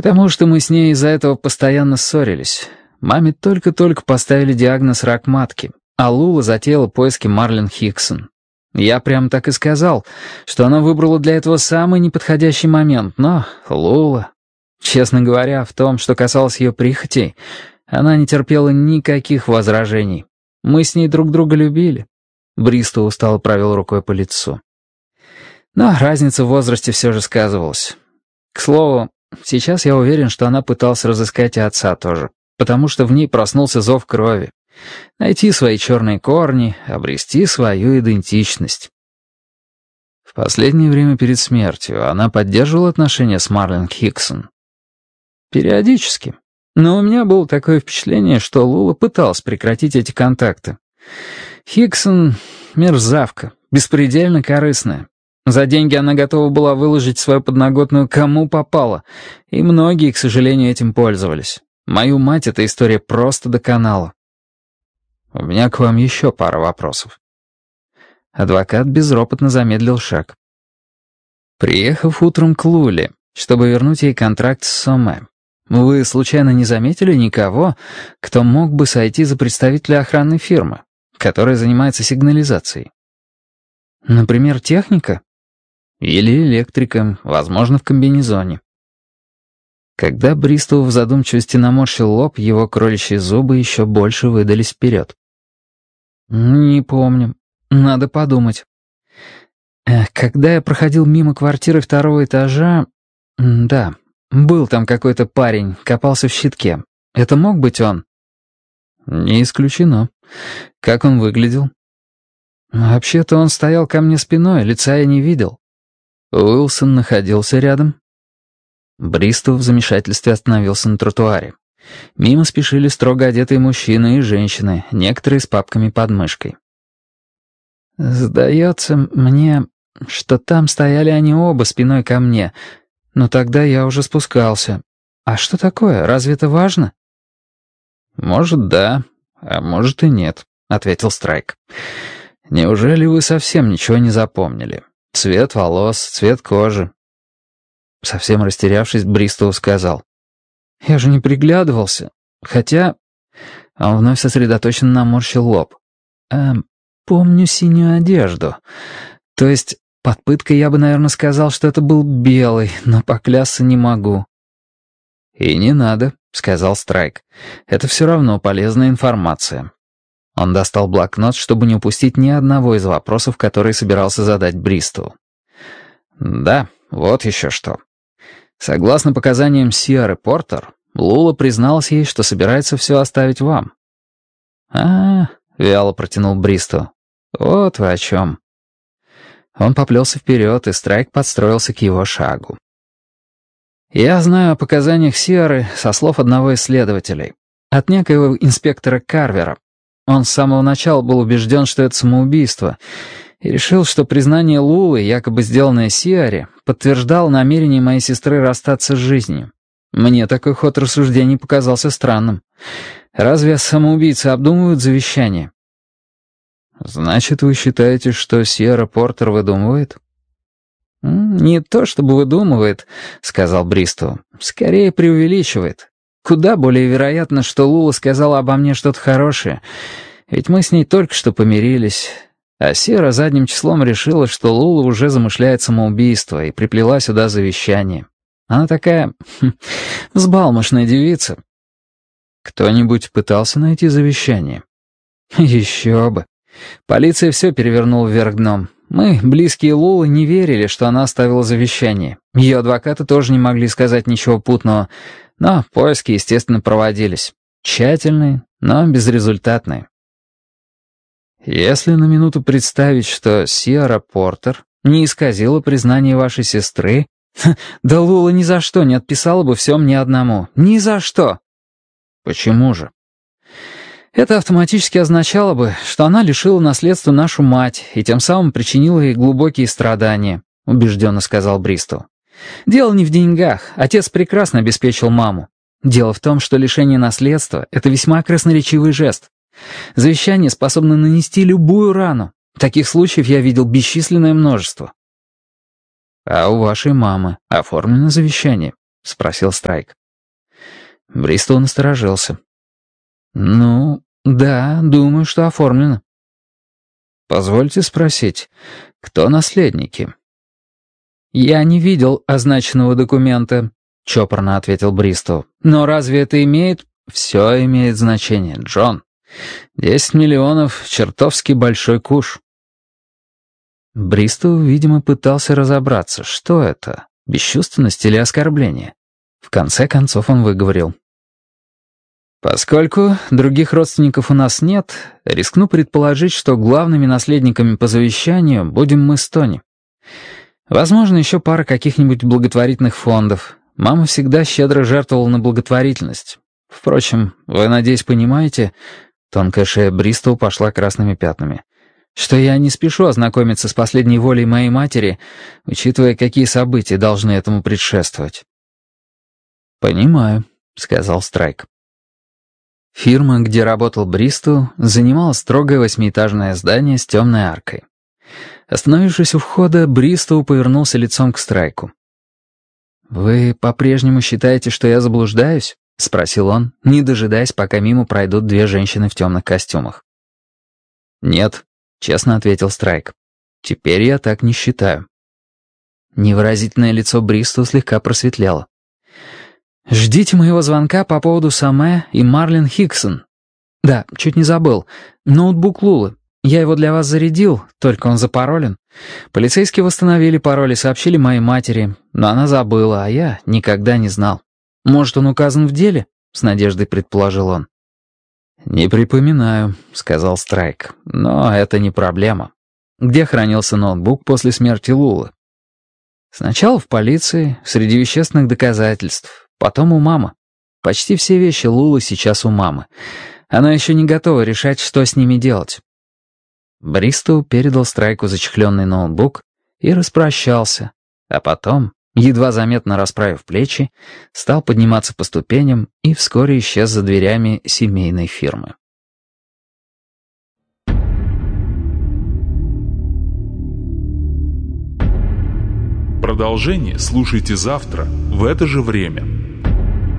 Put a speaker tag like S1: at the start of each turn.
S1: Потому что мы с ней из-за этого постоянно ссорились. Маме только-только поставили диагноз рак матки, а Лула затеяла поиски Марлен Хиксон. Я прям так и сказал, что она выбрала для этого самый неподходящий момент, но Лула... Честно говоря, в том, что касалось ее прихотей, она не терпела никаких возражений. Мы с ней друг друга любили. Бристоу устало провел рукой по лицу. Но разница в возрасте все же сказывалась. К слову, сейчас я уверен, что она пыталась разыскать и отца тоже, потому что в ней проснулся зов крови. Найти свои черные корни, обрести свою идентичность. В последнее время перед смертью она поддерживала отношения с Марлен Хиксон. Периодически. Но у меня было такое впечатление, что Лула пыталась прекратить эти контакты. Хиксон — мерзавка, беспредельно корыстная. За деньги она готова была выложить свою подноготную кому попало, и многие, к сожалению, этим пользовались. Мою мать эта история просто доконала. У меня к вам еще пара вопросов. Адвокат безропотно замедлил шаг. Приехав утром к Луле, чтобы вернуть ей контракт с Соме, вы случайно не заметили никого, кто мог бы сойти за представителя охранной фирмы, которая занимается сигнализацией? Например, техника? Или электрика, возможно, в комбинезоне. Когда Бристоу в задумчивости наморщил лоб, его кроличьи зубы еще больше выдались вперед. «Не помню. Надо подумать. Когда я проходил мимо квартиры второго этажа... Да, был там какой-то парень, копался в щитке. Это мог быть он?» «Не исключено. Как он выглядел?» «Вообще-то он стоял ко мне спиной, лица я не видел». «Уилсон находился рядом?» Бристоу в замешательстве остановился на тротуаре. Мимо спешили строго одетые мужчины и женщины, некоторые с папками под мышкой. «Сдается мне, что там стояли они оба спиной ко мне, но тогда я уже спускался. А что такое? Разве это важно?» «Может, да, а может и нет», — ответил Страйк. «Неужели вы совсем ничего не запомнили? Цвет волос, цвет кожи?» Совсем растерявшись, Бристоу сказал. «Я же не приглядывался. Хотя...» Он вновь сосредоточенно наморщил лоб. «Помню синюю одежду. То есть, под пыткой я бы, наверное, сказал, что это был белый, но поклясться не могу». «И не надо», — сказал Страйк. «Это все равно полезная информация». Он достал блокнот, чтобы не упустить ни одного из вопросов, которые собирался задать Бристоу. «Да, вот еще что. Согласно показаниям Сиары Портер, Лула призналась ей, что собирается все оставить вам». Вяло протянул Бристоу. «Вот вы о чем». Он поплелся вперед, и Страйк подстроился к его шагу. «Я знаю о показаниях Сиары со слов одного из следователей, от некоего инспектора Карвера. Он с самого начала был убежден, что это самоубийство, и решил, что признание Лулы, якобы сделанное Сиаре, подтверждало намерение моей сестры расстаться с жизнью. Мне такой ход рассуждений показался странным. Разве самоубийцы обдумывают завещание?» «Значит, вы считаете, что Сиара Портер выдумывает?» «Не то чтобы выдумывает», — сказал Бристоу. «Скорее преувеличивает. Куда более вероятно, что Лула сказала обо мне что-то хорошее, ведь мы с ней только что помирились». А Сиара задним числом решила, что Лула уже замышляет самоубийство и приплела сюда завещание. Она такая взбалмошная девица. Кто-нибудь пытался найти завещание? Еще бы. Полиция все перевернула вверх дном. Мы, близкие Лулы, не верили, что она оставила завещание. Ее адвокаты тоже не могли сказать ничего путного, но поиски, естественно, проводились. Тщательные, но безрезультатные. Если на минуту представить, что Сиара Портер не исказила признание вашей сестры, да Лула ни за что не отписала бы все мне одному. Ни за что. Почему же? Это автоматически означало бы, что она лишила наследства нашу мать и тем самым причинила ей глубокие страдания, убежденно сказал Бристоу. Дело не в деньгах. Отец прекрасно обеспечил маму. Дело в том, что лишение наследства — это весьма красноречивый жест. Завещание способно нанести любую рану. Таких случаев я видел бесчисленное множество. А у вашей мамы оформлено завещание? — спросил Страйк. Бристоу насторожился. «Ну, да, думаю, что оформлено». «Позвольте спросить, кто наследники?» «Я не видел означенного документа», — чопорно ответил Бристоу. «Но разве это имеет...» «Все имеет значение, Джон. 10 миллионов — чертовски большой куш». Бристоу, видимо, пытался разобраться, что это, бесчувственность или оскорбление. В конце концов он выговорил. «Поскольку других родственников у нас нет, рискну предположить, что главными наследниками по завещанию будем мы с Тони. Возможно, еще пара каких-нибудь благотворительных фондов. Мама всегда щедро жертвовала на благотворительность. Впрочем, вы, надеюсь, понимаете...» Тонкая шея Бристоу пошла красными пятнами. «Что я не спешу ознакомиться с последней волей моей матери, учитывая, какие события должны этому предшествовать». «Понимаю», — сказал Страйк. Фирма, где работал Бристоу, занимала строгое 8-этажное здание с темной аркой. Остановившись у входа, Бристоу повернулся лицом к Страйку. «Вы по-прежнему считаете, что я заблуждаюсь?» — спросил он, не дожидаясь, пока мимо пройдут две женщины в темных костюмах. «Нет», — честно ответил Страйк. «Теперь я так не считаю». Невыразительное лицо Бристоу слегка просветлело. «Ждите моего звонка по поводу Саме и Марлен Хиксон. Да, чуть не забыл. Ноутбук Лулы. Я его для вас зарядил, только он запаролен. Полицейские восстановили пароль и сообщили моей матери, но она забыла, а я никогда не знал. Может, он указан в деле?» — с надеждой предположил он. «Не припоминаю», — сказал Страйк, — «но это не проблема. Где хранился ноутбук после смерти Лулы?» «Сначала в полиции, среди вещественных доказательств, потом у мамы. Почти все вещи Лулы сейчас у мамы. Она еще не готова решать, что с ними делать». Бристоу передал Страйку зачехленный ноутбук и распрощался, а потом, едва заметно расправив плечи, стал подниматься по ступеням и вскоре исчез за дверями семейной фирмы.
S2: Продолжение слушайте завтра в это же время.